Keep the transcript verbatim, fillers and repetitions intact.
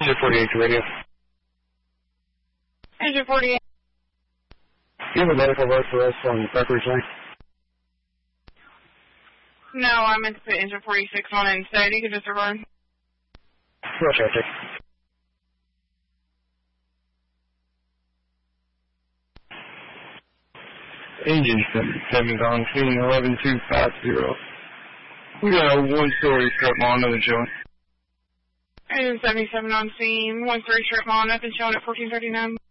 Engine forty-eight to radio. Engine forty-eight. Do you have a medical alert for us on Beverage Lane? No, I meant to put engine forty-six on it instead. You could just run. Roger, Engine seventy-seven on scene, eleven two five zero. We got a one-story strip mall, another joint. Engine seventy-seven on scene, one story strip mall, nothing showing at fourteen thirty-nine.